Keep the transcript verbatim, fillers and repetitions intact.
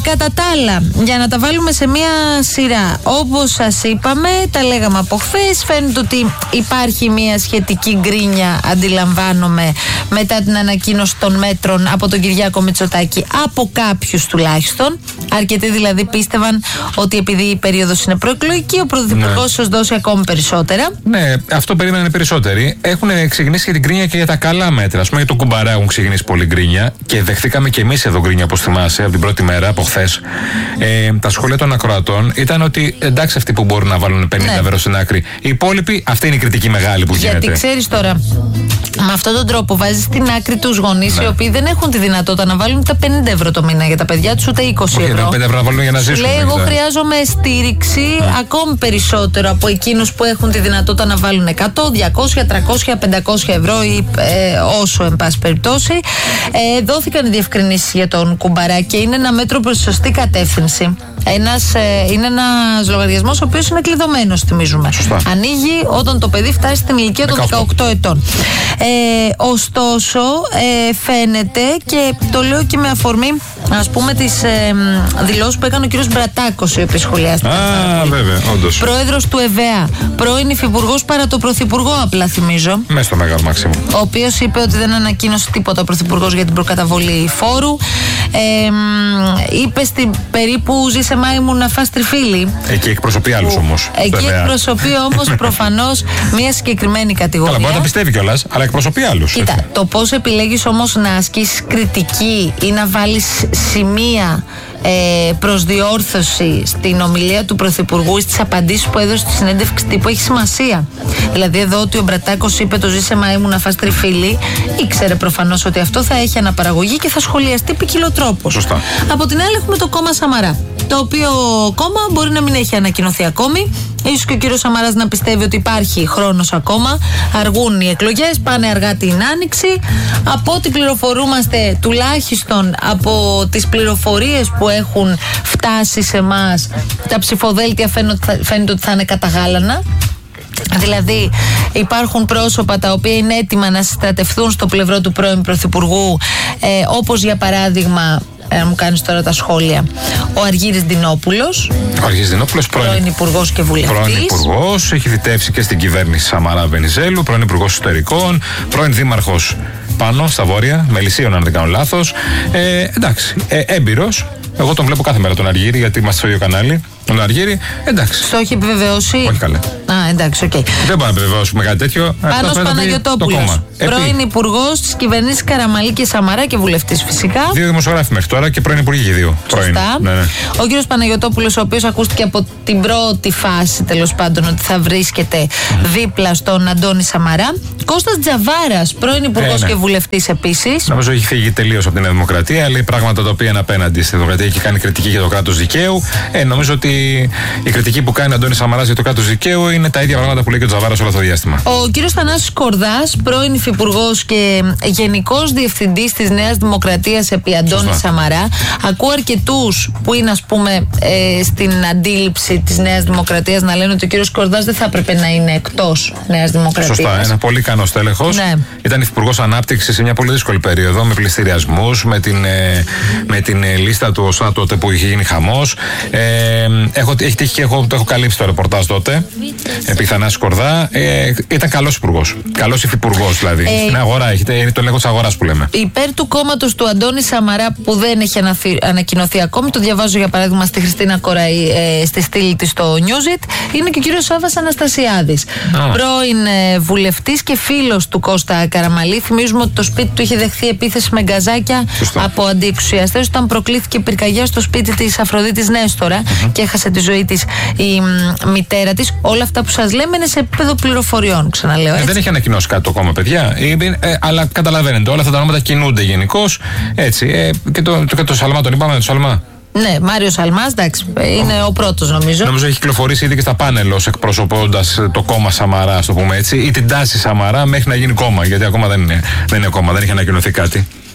κατά τα άλλα, για να τα βάλουμε σε μία σειρά, όπως σας είπαμε, τα λέγαμε από χθες, φαίνεται ότι υπάρχει μία σχετική γκρίνια, αντιλαμβάνομαι, μετά την ανακοίνωση των μέτρων από τον Κυριάκο Μητσοτάκη, από κάποιους τουλάχιστον. Αρκετοί δηλαδή πίστευαν ότι επειδή η περίοδος είναι προεκλογική, ο Πρωθυπουργός θα δώσει ακόμη περισσότερα. Ναι, αυτό περίμεναν οι περισσότεροι. Έχουν ξεκινήσει και την γκρίνια και για τα καλά μέτρα. Ας πούμε, για το κουμπαρά έχουν ξεκινήσει πολύ γκρίνια και δεχτήκαμε και εμείς εδώ γκρίνια, όπως θυμάσαι, από την πρώτη μέρα, από χθες. Ε, τα σχόλια των ακροατών ήταν ότι εντάξει, αυτοί που μπορούν να βάλουν πενήντα ναι. ευρώ στην άκρη. Οι υπόλοιποι, αυτή είναι η κριτική μεγάλη που γίνεται. Γιατί ξέρεις τώρα, με αυτόν τον τρόπο βάζεις στην άκρη τους γονείς, ναι. οι οποίοι δεν έχουν τη δυνατότητα να βάλουν τα πενήντα ευρώ το μήνα για τα παιδιά τους, ούτε είκοσι ευρώ. πενήντα ευρώ να βάλουν για να ζήσουν. Λέει, εγώ χρειάζομαι στήριξη ναι. ακόμη περισσότερο από εκείνους που έχουν τη δυνατότητα να βάλουν εκατό, διακόσια, τριακόσια, πεντακόσια ευρώ ή ε, όσο, εν πάση περιπτώσει. Ε, δόθηκαν οι διευκρινήσεις για τον κουμπαρά και είναι ένα μέτρο προς σωστή κατεύθυνση. Ένας, ε, είναι ένας λογαριασμός ο οποίος είναι κλειδωμένος, θυμίζουμε. Σωστά. Ανοίγει όταν το παιδί φτάσει στην ηλικία των δεκαοκτώ ετών. Ε, ωστόσο, ε, φαίνεται, και το λέω και με αφορμή, ας πούμε, τις ε, δηλώσεις που έκανε ο κύριος Μπρατάκος, η οποία σχολιάστηκε. Α, βέβαια, όντως. Πρόεδρος του ΕΒΕΑ, πρώην υφυπουργός παρά το πρωθυπουργό, απλά θυμίζω. Μέσα στο Μέγαρο Μάξιμο. Ο οποίος είπε ότι δεν ανακοίνωσε τίποτα ο πρωθυπουργός για την προκαταβολή φόρου. Ε, είπε στην περίπου ζήσε Μάη μου να φας τριφύλι. Εκεί εκπροσωπεί άλλους όμως. Εκεί εκπροσωπεί όμως προφανώς μια συγκεκριμένη κατηγορία. Καλά, μπορεί να τα πιστεύει κιόλας, αλλά εκπροσωπεί άλλους. Κοίτα, έτσι. Το πώς επιλέγεις όμως να ασκήσεις κριτική ή να βάλεις σημεία ε, προς διόρθωση στην ομιλία του Πρωθυπουργού ή στις απαντήσεις που έδωσε στη συνέντευξη τύπου έχει σημασία. Δηλαδή, εδώ ότι ο Μπρατάκος είπε το ζήσε Μάη μου να φας τριφύλι, ήξερε προφανώς ότι αυτό θα έχει αναπαραγωγή και θα σχολιαστεί ποικιλοτρόπως. Σωστά. Από την άλλη, έχουμε το κόμμα Σαμαρά, το οποίο κόμμα μπορεί να μην έχει ανακοινωθεί ακόμη. Ίσως και ο κύριος Σαμαράς να πιστεύει ότι υπάρχει χρόνος ακόμα. Αργούν οι εκλογές, πάνε αργά την Άνοιξη. Από ό,τι πληροφορούμαστε, τουλάχιστον από τις πληροφορίες που έχουν φτάσει σε εμάς, τα ψηφοδέλτια φαίνεται ότι θα είναι κατά γάλανα. Δηλαδή υπάρχουν πρόσωπα τα οποία είναι έτοιμα να συστρατευτούν στο πλευρό του πρώην Πρωθυπουργού, ε, όπως για παράδειγμα, ε, μου κάνεις τώρα τα σχόλια, ο Αργύρης Δινόπουλος. Ο Αργύρης Δινόπουλος, πρώην, πρώην Υπουργός και Βουλευτής. Πρώην Υπουργός, έχει θητεύσει και στην κυβέρνηση Σαμαρά Βενιζέλου, πρώην Υπουργός Εσωτερικών, πρώην Δήμαρχος Πάνω στα Βόρεια, Μελισσίων, αν δεν κάνω λάθος. Ε, εντάξει, ε, έμπειρος. Εγώ τον βλέπω κάθε μέρα τον Αργύρη, γιατί είμαστε στο ίδιο κανάλι. Τον Αργύρη, εντάξει. Το έχει επιβεβαιώσει. Όχι καλέ. Α, εντάξει, οκ. Okay. Δεν μπορούμε να επιβεβαιώσουμε κάτι τέτοιο. Πάνος Παναγιωτόπουλος, πρώην Υπουργός της κυβερνήσης Καραμαλή και Σαμαρά και βουλευτής φυσικά. Δύο δημοσιογράφοι μέχρι τώρα και πρώην Υπουργοί και δύο. Σωστά. Ναι, ναι. Ο κύριος Παναγιωτόπουλος, ο οποίος ακούστηκε από την πρώτη φάση, τέλος πάντων, ότι θα βρίσκεται mm. δίπλα στον Αντώνη Σαμαρά. Κώστας Τζαβάρας, πρώην Υπουργός ε, ναι. και βουλευτής επίσης. Νομίζω έχει φύγει τελείως από την Νέα Δημοκρατία, λέει πράγματα τα οποία είναι απέναντι στη Δημοκρατία και κάνει κριτική για το κράτος δικαίου. Ε, νομίζω ότι η κριτική που κάνει ο Αντώνης Σαμαράς για το κράτος δικαίου είναι τα ίδια πράγματα που λέει και ο Τζαβάρας όλο αυτό το διάστημα. Ο κύριος Θανάσης Κορδάς, πρώην υφυπουργός και γενικός διευθυντής της Νέας Δημοκρατίας επί Αντώνη Σαμαρά. Ακούω αρκετούς που είναι, ας πούμε, ε, στην αντίληψη της Νέας Δημοκρατίας να λένε ότι ο κύριος Κορδάς δεν θα έπρεπε να είναι εκτός Νέας Δημοκρατίας. Σωστά, ένα πολύ ικανός τέλεχος. Ναι. Ήταν υφυπουργός ανάπτυξης σε μια πολύ δύσκολη περίοδο, με πληστηριασμούς, με την, ε, με την ε, λίστα του ΟΣΑ τότε που είχε γίνει χαμός. Ε, έχω, έχει τύχει και έχω, το έχω καλύψει το ρεπορτάζ τότε, επί Θανάση Κορδά. Ε, ήταν καλός υπουργός. Καλός υφυπουργός δηλαδή. Ε, Στην αγορά, είναι το έλεγχο της αγοράς που λέμε. Υπέρ του κόμματος του Αντώνη Σαμαρά, που δεν έχει ανακοινωθεί ακόμη, το διαβάζω για παράδειγμα στη Χριστίνα Κοραή, ε, στη στήλη της στο Newsit, είναι και ο κύριος Σάββας Αναστασιάδης. Oh. Πρώην ε, βουλευτής και φίλος του Κώστα Καραμαλή. Θυμίζουμε ότι το σπίτι του είχε δεχθεί επίθεση με γκαζάκια Σωστό. από αντιεξουσιαστές όταν προκλήθηκε πυρκαγιά στο σπίτι της Αφροδίτης Νέστορα mm-hmm. και έχασε τη ζωή της η μ, μητέρα της. Όλα αυτά που σας λέμε είναι σε επίπεδο πληροφοριών, ξαναλέω. Έτσι. Ε, δεν έχει ανακοινώσει κάτι το κόμμα, παιδιά. Ε, ε, αλλά καταλαβαίνετε, όλα αυτά τα ονόματα κινούνται γενικώς. Έτσι. Ε, και το, το, το Σαλμά τον είπαμε, το Σαλμά. Ναι, Μάριο Σαλμάς, εντάξει, είναι oh. ο πρώτος νομίζω. Νομίζω έχει κυκλοφορήσει ήδη και στα πάνελ ως εκπροσωπώντας το κόμμα Σαμαρά, ας το πούμε έτσι, ή την τάση Σαμαρά μέχρι να γίνει κόμμα. Γιατί ακόμα δεν είναι, δεν είναι κόμμα, δεν έχει ανακοινωθεί κάτι.